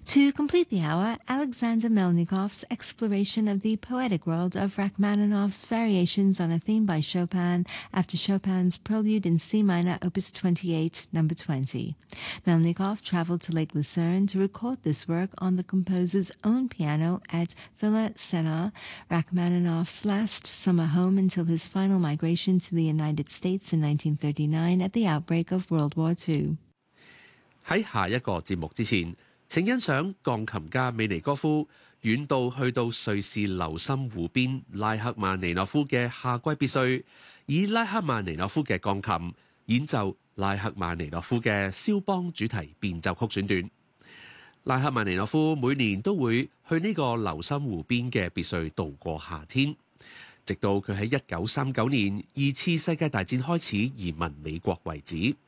To complete the hour, Alexander Melnikov's exploration of the poetic world of Rachmaninoff's variations on a theme by Chopin after Chopin's Prelude in C minor, Opus 28, number 20. Melnikov traveled to Lake Lucerne to record this work on the composer's own piano at Villa Sena, Rachmaninoff's last summer home until his final migration to the United States in 1939 at the outbreak of World War II. 喺下一個節目之前，請欣賞鋼琴家美尼戈夫遠道去到瑞士琉森湖邊拉赫曼尼諾夫嘅夏季別墅，以拉赫曼尼諾夫嘅鋼琴演奏拉赫曼尼諾夫嘅肖邦主題變奏曲選段。拉赫曼尼諾夫每年都會去呢個琉森湖邊嘅別墅度過夏天，直到佢喺1939年2次世界大戰開始移民美國為止。